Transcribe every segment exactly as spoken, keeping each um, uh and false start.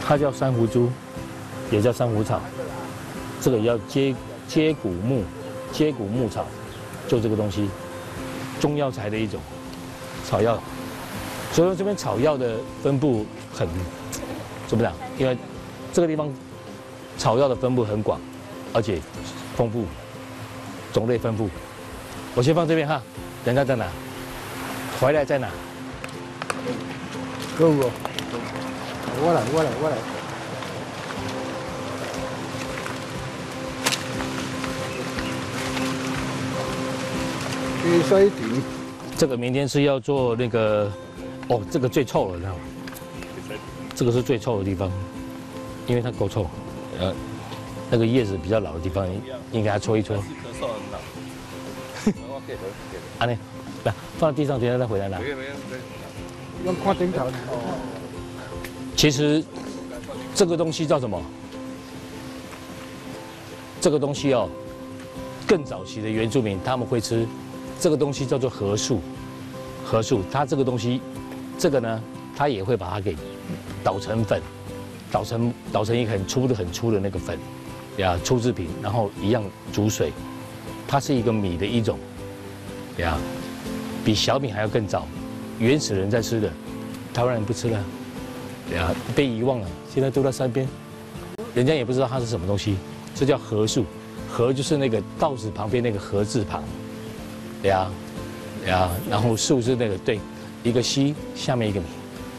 它叫珊瑚珠，也叫珊瑚草。这个叫接接骨木，接骨木草，就这个东西，中药材的一种草药。所以说这边草药的分布很怎么讲？因为这个地方草药的分布很广，而且丰富，种类丰富。我先放这边哈，等下再拿，回来再拿。 够不？我来，我来，我来。去筛底。 这个明天是要做那个，哦，这个最臭了，知道吗？这个是最臭的地方，因为它够臭。呃，那个叶子比较老的地方，应该要搓一搓。啊呢，来放在地上，等下再回来拿。 用看顶头。 其实这个东西叫什么？这个东西哦，更早期的原住民他们会吃，这个东西叫做禾树。禾树，它这个东西，这个呢，它也会把它给捣成粉，捣成捣成一个很粗的、很粗的那个粉，呀，粗制品，然后一样煮水。它是一个米的一种，呀，比小米还要更早，原始人在吃的，台湾人不吃了，呀，被遗忘了，现在都在山边，人家也不知道它是什么东西，这叫禾树，禾就是那个稻子旁边那个禾字旁，呀。呀，然后树是那个对，一个西下面一个米。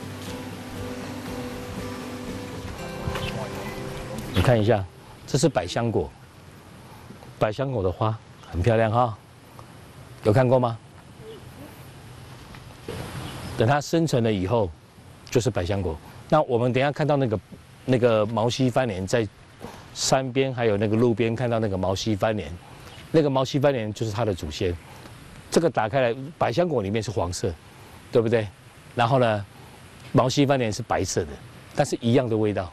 你看一下，这是百香果，百香果的花很漂亮哈，有看过吗？等它生成了以后，就是百香果。那我们等一下看到那个那个毛溪番莲，在山边还有那个路边看到那个毛溪番莲，那个毛溪番莲就是它的祖先。这个打开来，百香果里面是黄色，对不对？然后呢，毛溪番莲是白色的，但是一样的味道。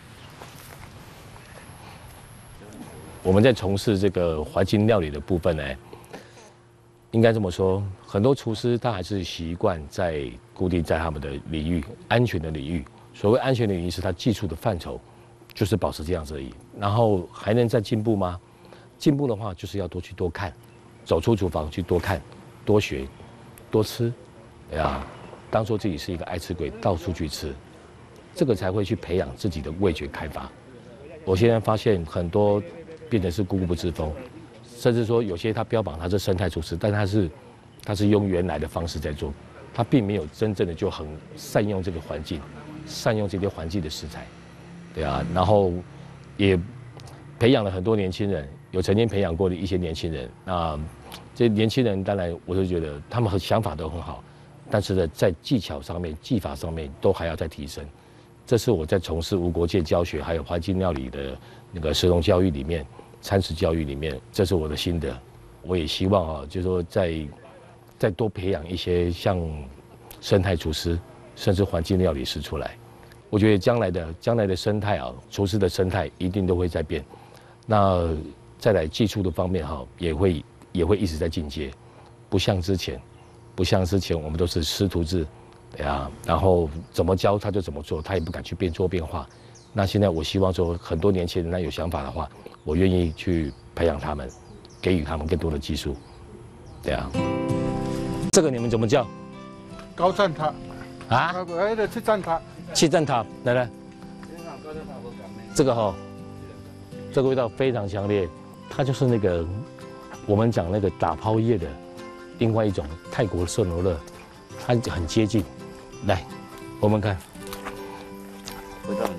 我们在从事这个环境料理的部分呢，应该这么说，很多厨师他还是习惯在固定在他们的领域，安全的领域。所谓安全的领域是他技术的范畴，就是保持这样子而已。然后还能再进步吗？进步的话，就是要多去多看。走出厨房去多看、多学、多吃，哎呀，当做自己是一个爱吃鬼，到处去吃，这个才会去培养自己的味觉开发。我现在发现很多变成是固步自封，甚至说有些他标榜他是生态厨师，但他是他是用原来的方式在做，他并没有真正的就很善用这个环境，善用这些环境的食材，对啊，然后也培养了很多年轻人。有曾经培养过的一些年轻人，那这年轻人当然我就觉得他们和想法都很好，但是呢，在技巧上面、技法上面都还要再提升。这是我在从事无国界教学还有环境料理的那个食农教育里面、餐食教育里面，这是我的心得。我也希望啊，就是说再再多培养一些像生态厨师，甚至环境料理师出来。我觉得将来的将来的生态啊，厨师的生态一定都会在变。那再来技术的方面哈，也会也会一直在进阶，不像之前，不像之前我们都是师徒制，对啊，然后怎么教他就怎么做，他也不敢去变做变化。那现在我希望说，很多年轻人他有想法的话，我愿意去培养他们，给予他们更多的技术，对啊。这个你们怎么叫？ 高站塔。啊？哎，的七站塔。 七站塔，来来。这个哈，这个味道非常强烈。它就是那个我们讲那个打抛叶的另外一种泰国圣罗勒，它很接近。来，我们看，味道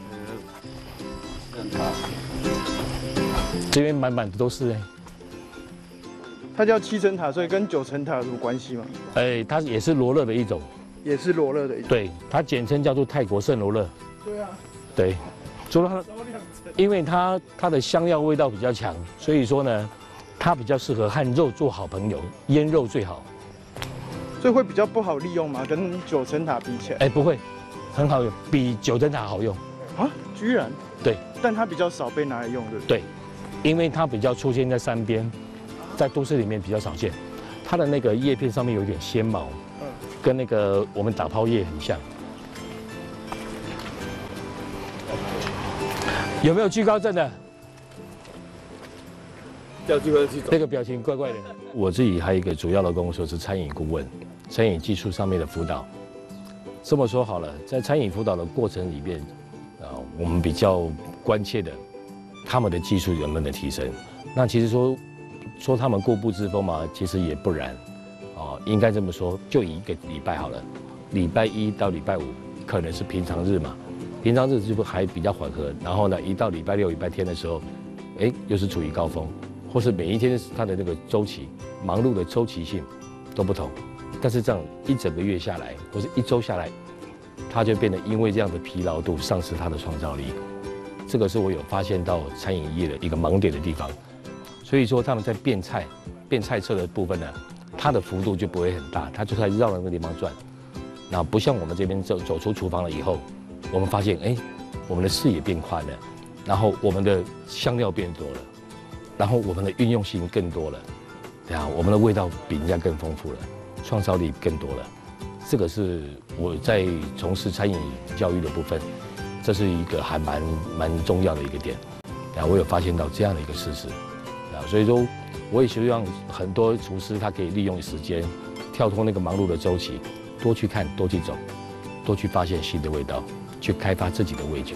这边满满的都是哎。 它叫七层塔，所以跟九层塔有什么关系吗？ 哎，它也是罗勒的一种， 也是罗勒的一种。 对，它简称叫做泰国圣罗勒。 对啊。 对，除了它。因为它它的香料味道比较强，所以说呢，它比较适合和肉做好朋友，腌肉最好。 所以会比较不好利用吗？跟九层塔比起来？ 哎，不会，很好用，比九层塔好用。 啊，居然？ 对。 但它比较少被拿来用的。 对，因为它比较出现在山边，在都市里面比较少见。它的那个叶片上面有一点纤毛，嗯，跟那个我们打抛叶很像。 有没有惧高症的？ 叫惧高症去走。 这个表情怪怪的。我自己还有一个主要的工作是餐饮顾问，餐饮技术上面的辅导。这么说好了，在餐饮辅导的过程里面，啊，我们比较关切的，他们的技术能不能提升？那其实说说他们固步自封嘛，其实也不然。哦，应该这么说，就以一个礼拜好了，礼拜一到礼拜五可能是平常日嘛，平常日就还比较缓和，然后呢，一到礼拜六、礼拜天的时候，哎，又是处于高峰，或是每一天它的那个周期忙碌的周期性都不同，但是这样一整个月下来，或是一周下来，它就变得因为这样的疲劳度丧失它的创造力，这个是我有发现到餐饮业的一个盲点的地方，所以说他们在变菜、变菜色的部分呢。它的幅度就不会很大，它就在绕那个地方转。那不像我们这边走走出厨房了以后，我们发现，哎，我们的视野变宽了，然后我们的香料变多了，然后我们的运用性更多了，对啊，我们的味道比人家更丰富了，创造力更多了。这个是我在从事餐饮教育的部分，这是一个还蛮蛮重要的一个点。啊，我有发现到这样的一个事实，啊，所以说。我也希望很多厨师他可以利用时间，跳脱那个忙碌的周期，多去看，多去走，多去发现新的味道，去开发自己的味觉。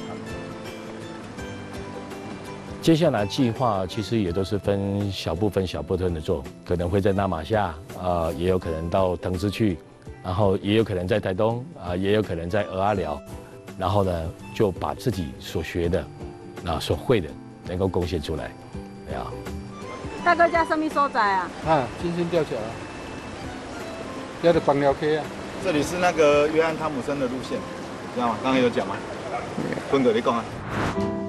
接下来计划其实也都是分小部分、小部分的做，可能会在那马夏，啊、呃，也有可能到藤枝去，然后也有可能在台东，啊、呃，也有可能在鹅阿寮，然后呢，就把自己所学的，啊，所会的，能够贡献出来，对啊。 大哥家什么所在啊？ 啊，金星吊桥啊，要的绑寮 K 啊。 这里是那个约翰汤姆森的路线，知道吗？刚刚有讲吗？坤哥，你讲啊。